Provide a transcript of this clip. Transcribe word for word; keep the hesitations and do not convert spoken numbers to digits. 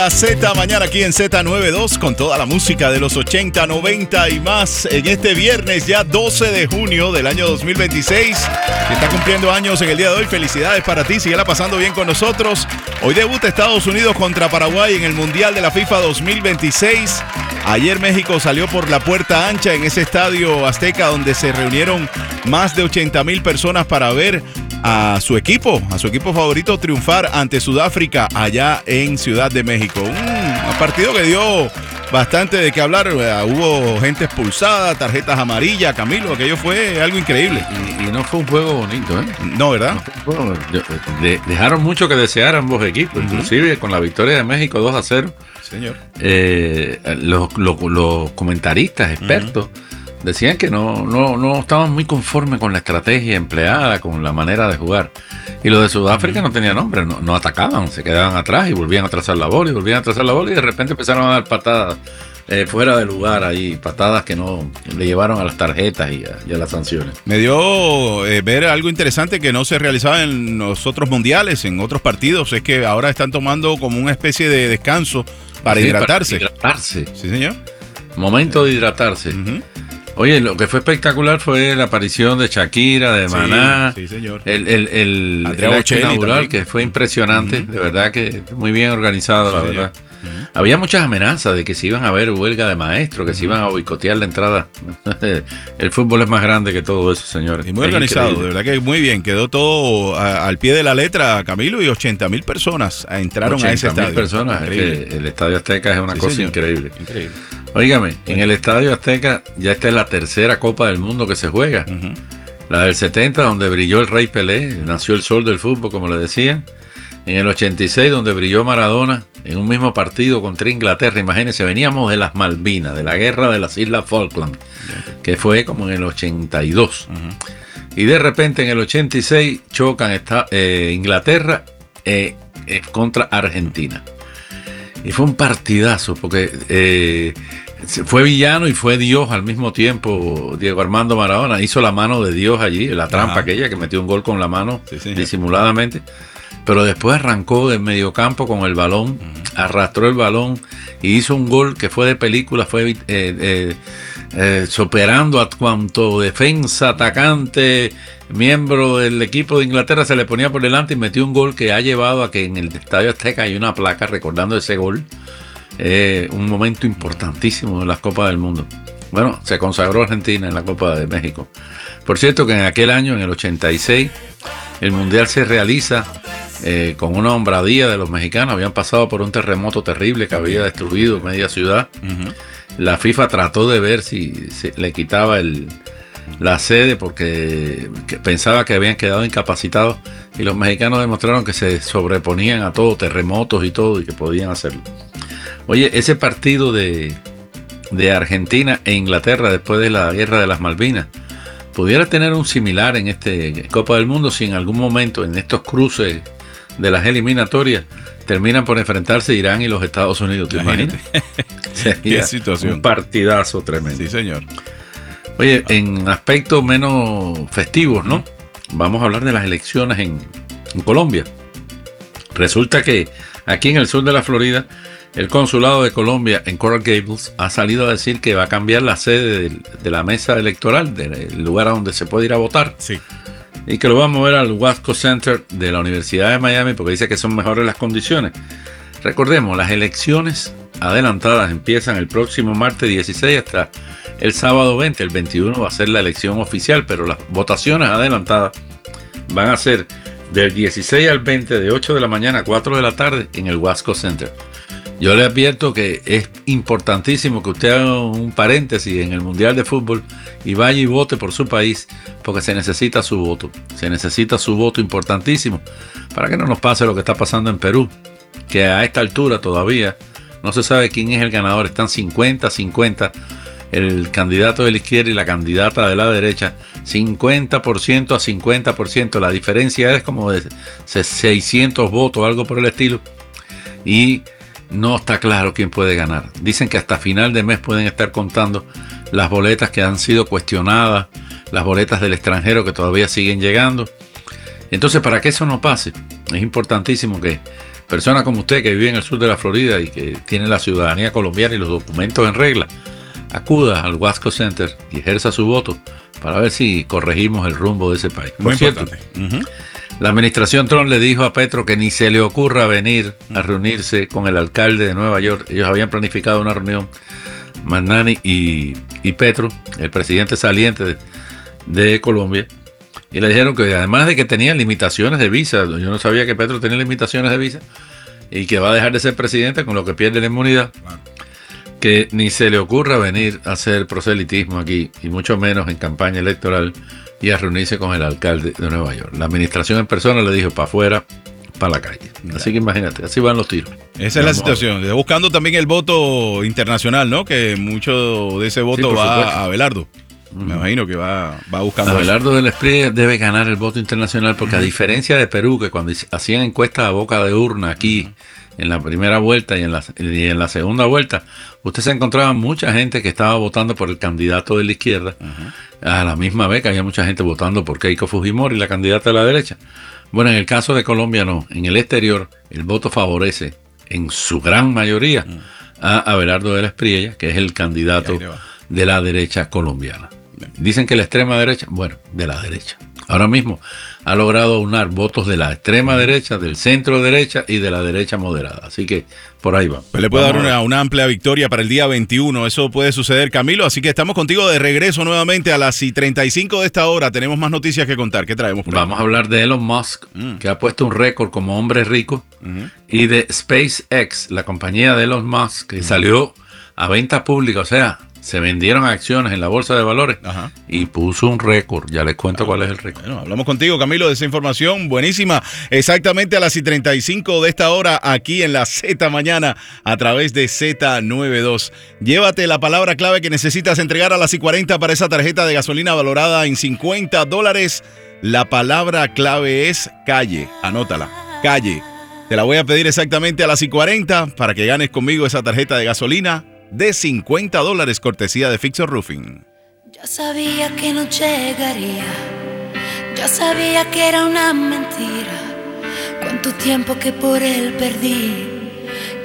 Z mañana aquí en Z noventa y dos con toda la música de los ochenta, noventa y más en este viernes ya doce de junio del año dos mil veintiséis. Que está cumpliendo años en el día de hoy. Felicidades para ti, síguela pasando bien con nosotros. Hoy debuta Estados Unidos contra Paraguay en el Mundial de la FIFA dos mil veintiséis. Ayer México salió por la puerta ancha en ese estadio Azteca donde se reunieron más de ochenta mil personas para ver a su equipo, a su equipo favorito triunfar ante Sudáfrica allá en Ciudad de México. Un partido que dio bastante de qué hablar. Hubo gente expulsada, tarjetas amarillas. Camilo, aquello fue algo increíble. Y, y no fue un juego bonito, ¿eh? No, ¿verdad? No fue un juego, de, dejaron mucho que desear ambos equipos, uh-huh. Inclusive con la victoria de México dos a cero. Señor. Eh, los, los, los comentaristas expertos uh-huh. decían que no, no, no estaban muy conformes con la estrategia empleada, con la manera de jugar. Y los de Sudáfrica uh-huh. no tenían nombre, no, no atacaban, se quedaban atrás y volvían a trazar la bola y volvían a trazar la bola y de repente empezaron a dar patadas eh, fuera de lugar ahí, patadas que no le llevaron a las tarjetas y a, y a las sanciones. Me dio eh, ver algo interesante que no se realizaba en los otros mundiales, en otros partidos, es que ahora están tomando como una especie de descanso para sí, hidratarse. Para hidratarse. Sí, señor. Momento de hidratarse. Uh-huh. Oye, lo que fue espectacular fue la aparición de Shakira, de Maná, sí, sí, señor. el, el, el, el acto inaugural que fue impresionante, uh-huh. de verdad que muy bien organizado, sí, la verdad. Uh-huh. Había muchas amenazas de que se iban a ver huelga de maestros, que uh-huh. se iban a boicotear la entrada. El fútbol es más grande que todo eso, señores. Y muy es organizado, increíble. De verdad que muy bien, quedó todo a, al pie de la letra, Camilo, y ochenta mil personas entraron a ese estadio. ochenta mil personas, es que el Estadio Azteca es una sí, cosa señor. increíble. Increíble. Óigame, en el Estadio Azteca ya esta es la tercera Copa del Mundo que se juega. Uh-huh. La del setenta, donde brilló el Rey Pelé, nació el sol del fútbol, como le decían. En el ochenta y seis, donde brilló Maradona, en un mismo partido contra Inglaterra. Imagínense, veníamos de las Malvinas, de la guerra de las Islas Falkland, uh-huh. que fue como en el ochenta y dos. Uh-huh. Y de repente en el ochenta y seis chocan esta, eh, Inglaterra eh, eh, contra Argentina. Y fue un partidazo, porque eh, fue villano y fue Dios al mismo tiempo. Diego Armando Maradona hizo la mano de Dios allí, la trampa Ajá. aquella que metió un gol con la mano sí, sí, disimuladamente. Pero después arrancó del mediocampo con el balón, uh-huh. arrastró el balón y hizo un gol que fue de película, fue eh, eh, eh, superando a cuanto defensa, atacante, miembro del equipo de Inglaterra se le ponía por delante y metió un gol que ha llevado a que en el Estadio Azteca hay una placa recordando ese gol. Eh, un momento importantísimo de las Copas del Mundo. Bueno, se consagró Argentina en la Copa de México. Por cierto que en aquel año, en el ochenta y seis, el Mundial se realiza eh, con una hombradía de los mexicanos. Habían pasado por un terremoto terrible que había destruido media ciudad. Uh-huh. La FIFA trató de ver si, si le quitaba el, la sede porque que pensaba que habían quedado incapacitados y los mexicanos demostraron que se sobreponían a todo, terremotos y todo, y que podían hacerlo. Oye, ese partido de, de Argentina e Inglaterra después de la guerra de las Malvinas pudiera tener un similar en este Copa del Mundo si en algún momento en estos cruces de las eliminatorias terminan por enfrentarse Irán y los Estados Unidos. ¿Te imaginas? Qué situación. Un partidazo tremendo. Sí, señor. Oye, en aspectos menos festivos, ¿no? Vamos a hablar de las elecciones en, en Colombia. Resulta que aquí en el sur de la Florida, el consulado de Colombia en Coral Gables ha salido a decir que va a cambiar la sede de, de la mesa electoral, del lugar a donde se puede ir a votar. Sí. Y que lo va a mover al Wasco Center de la Universidad de Miami porque dice que son mejores las condiciones. Recordemos, las elecciones adelantadas empiezan el próximo martes dieciséis hasta el sábado veinte. El veintiuno va a ser la elección oficial, pero las votaciones adelantadas van a ser del dieciséis al veinte, de ocho de la mañana a cuatro de la tarde en el Wasco Center. Yo le advierto que es importantísimo que usted haga un paréntesis en el Mundial de Fútbol y vaya y vote por su país, porque se necesita su voto. Se necesita su voto importantísimo para que no nos pase lo que está pasando en Perú, que a esta altura todavía no se sabe quién es el ganador. Están cincuenta a cincuenta el candidato de la izquierda y la candidata de la derecha, cincuenta por ciento a cincuenta por ciento. La diferencia es como de seiscientos votos, algo por el estilo. Y no está claro quién puede ganar. Dicen que hasta final de mes pueden estar contando las boletas que han sido cuestionadas, las boletas del extranjero que todavía siguen llegando. Entonces, para que eso no pase, es importantísimo que personas como usted que vive en el sur de la Florida y que tiene la ciudadanía colombiana y los documentos en regla, acuda al Wasco Center y ejerza su voto para ver si corregimos el rumbo de ese país. Por Muy cierto, importante. Uh-huh. la administración Trump le dijo a Petro que ni se le ocurra venir a reunirse con el alcalde de Nueva York. Ellos habían planificado una reunión, Magnani y, y Petro, el presidente saliente de, de Colombia, y le dijeron que además de que tenían limitaciones de visa, yo no sabía que Petro tenía limitaciones de visa, y que va a dejar de ser presidente con lo que pierde la inmunidad, que ni se le ocurra venir a hacer proselitismo aquí, y mucho menos en campaña electoral, y a reunirse con el alcalde de Nueva York. La administración en persona le dijo para afuera, para la calle. Así que imagínate, así van los tiros. Esa es la situación. Buscando también el voto internacional, ¿no? Que mucho de ese voto sí, va supuesto. a Abelardo. Mm. Me imagino que va, va buscando. Abelardo del Espriella debe ganar el voto internacional porque, mm. a diferencia de Perú, que cuando hacían encuestas a boca de urna aquí, mm. en la primera vuelta y en la, y en la segunda vuelta, usted se encontraba mucha gente que estaba votando por el candidato de la izquierda, uh-huh. a la misma vez que había mucha gente votando por Keiko Fujimori, la candidata de la derecha. Bueno, en el caso de Colombia no. En el exterior, el voto favorece, en su gran mayoría, uh-huh. a Abelardo del Espriella, que es el candidato de la derecha colombiana. Dicen que la extrema derecha, bueno, de la derecha. Ahora mismo ha logrado aunar votos de la extrema derecha, del centro derecha y de la derecha moderada. Así que por ahí va. Pues le puede Vamos dar una, una amplia victoria para el día veintiuno. Eso puede suceder, Camilo. Así que estamos contigo de regreso nuevamente a las y treinta y cinco de esta hora. Tenemos más noticias que contar. ¿Qué traemos por ahí? Vamos a hablar de Elon Musk, mm. que ha puesto un récord como hombre rico, uh-huh. y de SpaceX, la compañía de Elon Musk, que uh-huh. salió a venta pública, o sea, se vendieron acciones en la bolsa de valores. Ajá. Y puso un récord. Ya les cuento ah, cuál es el récord. Bueno, hablamos contigo, Camilo, de esa información buenísima. Exactamente a las y treinta y cinco de esta hora aquí en la Z Mañana a través de Z noventa y dos. Llévate la palabra clave que necesitas entregar a las y cuarenta para esa tarjeta de gasolina valorada en cincuenta dólares. La palabra clave es calle. Anótala. Calle. Te la voy a pedir exactamente a las y cuarenta para que ganes conmigo esa tarjeta de gasolina de cincuenta dólares, cortesía de Fixer Roofing. Yo sabía que no llegaría, yo sabía que era una mentira, cuánto tiempo que por él perdí.